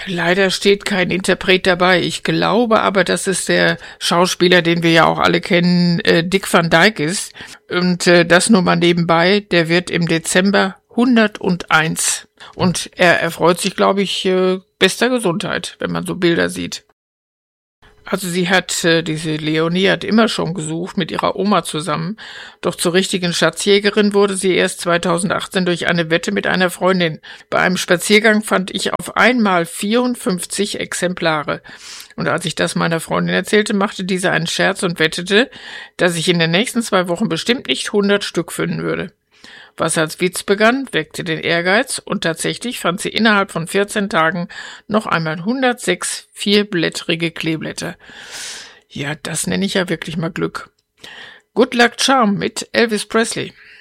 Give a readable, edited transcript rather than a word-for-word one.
Leider steht kein Interpret dabei. Ich glaube aber, dass es der Schauspieler, den wir ja auch alle kennen, Dick Van Dyke ist. Und das nur mal nebenbei, der wird im Dezember 101. Und er erfreut sich, glaube ich, bester Gesundheit, wenn man so Bilder sieht. Also diese Leonie hat immer schon gesucht, mit ihrer Oma zusammen. Doch zur richtigen Schatzjägerin wurde sie erst 2018 durch eine Wette mit einer Freundin. Bei einem Spaziergang fand ich auf einmal 54 Exemplare. Und als ich das meiner Freundin erzählte, machte diese einen Scherz und wettete, dass ich in den nächsten 2 Wochen bestimmt nicht 100 Stück finden würde. Was als Witz begann, weckte den Ehrgeiz und tatsächlich fand sie innerhalb von 14 Tagen noch einmal 106 vierblättrige Kleeblätter. Ja, das nenne ich ja wirklich mal Glück. Good Luck Charm mit Elvis Presley.